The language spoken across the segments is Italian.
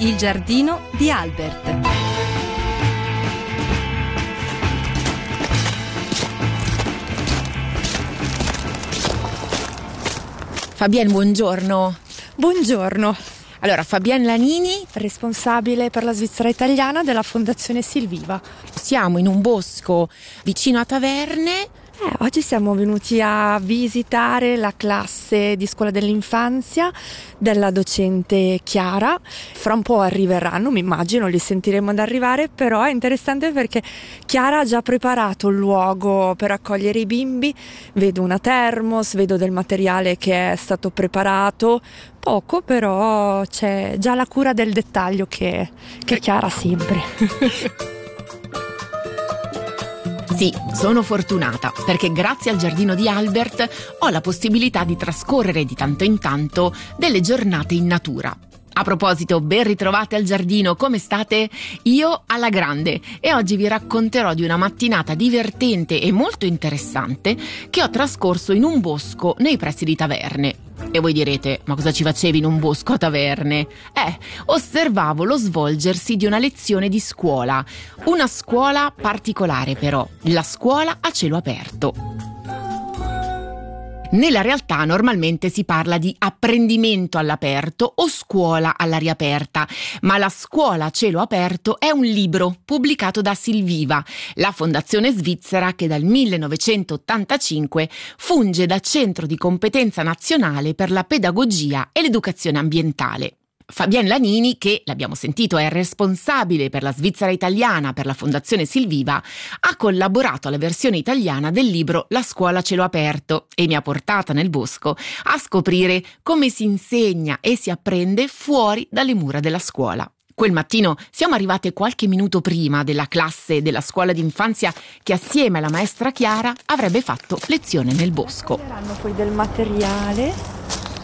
Il giardino di Albert. Fabienne, buongiorno. Buongiorno. Allora, Fabienne Lanini, Responsabile per la Svizzera italiana della Fondazione Silviva. siamo in un bosco vicino a Taverne. Oggi siamo venuti a visitare la classe di scuola dell'infanzia della docente Chiara. Fra un po' arriveranno, mi immagino, li sentiremo ad arrivare, però è interessante perché Chiara ha già preparato il luogo per accogliere i bimbi. Vedo una termos, vedo del materiale che è stato preparato, poco, però c'è già la cura del dettaglio che Chiara ha sempre. Sì, sono fortunata perché grazie al giardino di Albert ho la possibilità di trascorrere di tanto in tanto delle giornate in natura. A proposito, ben ritrovate al giardino, come state? Io alla grande, e oggi vi racconterò di una mattinata divertente e molto interessante che ho trascorso in un bosco nei pressi di Taverne. E voi direte, ma cosa ci facevi in un bosco a Taverne? Osservavo lo svolgersi di una lezione di scuola, una scuola particolare però, la scuola a cielo aperto. Nella realtà normalmente si parla di apprendimento all'aperto o scuola all'aria aperta, ma la scuola a cielo aperto è un libro pubblicato da Silviva, la fondazione svizzera che dal 1985 funge da centro di competenza nazionale per la pedagogia e l'educazione ambientale. Fabienne Lanini, che l'abbiamo sentito è responsabile per la Svizzera italiana per la Fondazione Silviva, ha collaborato alla versione italiana del libro La scuola a cielo aperto e mi ha portata nel bosco a scoprire come si insegna e si apprende fuori dalle mura della scuola. Quel mattino siamo arrivate qualche minuto prima della classe della scuola d'infanzia che assieme alla maestra Chiara avrebbe fatto lezione nel bosco. Hanno poi del materiale.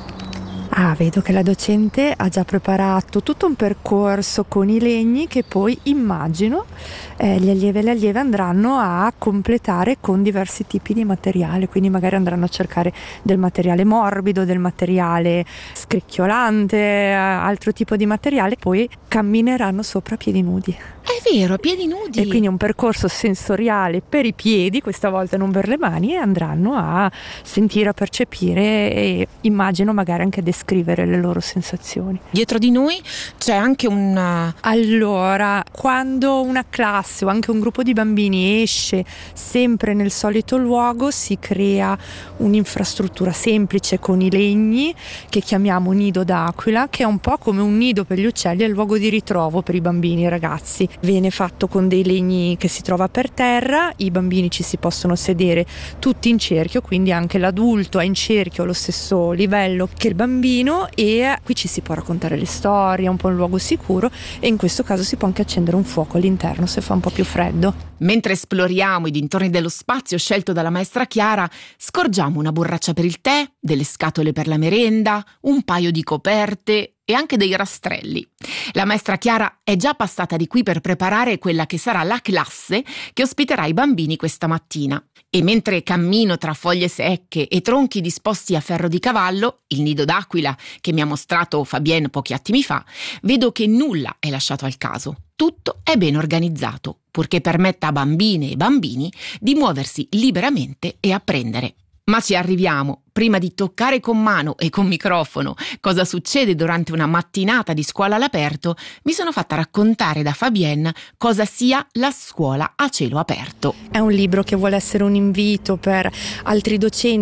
Vedo che la docente ha già preparato tutto un percorso con i legni che poi immagino gli allievi e le allieve andranno a completare con diversi tipi di materiale, quindi magari andranno a cercare del materiale morbido, del materiale scricchiolante, altro tipo di materiale, poi cammineranno sopra a piedi nudi. È vero, a piedi nudi. E quindi un percorso sensoriale per i piedi, questa volta non per le mani, e andranno a sentire, a percepire e immagino magari anche descrivere le loro sensazioni. Dietro di noi c'è anche Allora, quando una classe o anche un gruppo di bambini esce sempre nel solito luogo, si crea un'infrastruttura semplice con i legni che chiamiamo nido d'aquila, che è un po' come un nido per gli uccelli, è il luogo di ritrovo per i bambini e i ragazzi. Viene fatto con dei legni che si trova per terra, i bambini ci si possono sedere tutti in cerchio, quindi anche l'adulto è in cerchio allo stesso livello che il bambino, e qui ci si può raccontare le storie, è un po' un luogo sicuro, e in questo caso si può anche accendere un fuoco all'interno se fa un po' più freddo. Mentre esploriamo i dintorni dello spazio scelto dalla maestra Chiara, scorgiamo una borraccia per il tè, delle scatole per la merenda, un paio di coperte e anche dei rastrelli. La maestra Chiara è già passata di qui per preparare quella che sarà la classe che ospiterà i bambini questa mattina. E mentre cammino tra foglie secche e tronchi disposti a ferro di cavallo, il nido d'aquila che mi ha mostrato Fabienne pochi attimi fa, vedo che nulla è lasciato al caso. Tutto è ben organizzato, purché permetta a bambine e bambini di muoversi liberamente e apprendere. Ma ci arriviamo. Prima di toccare con mano e con microfono cosa succede durante una mattinata di scuola all'aperto, mi sono fatta raccontare da Fabienne cosa sia la scuola a cielo aperto. È un libro che vuole essere un invito per altri docenti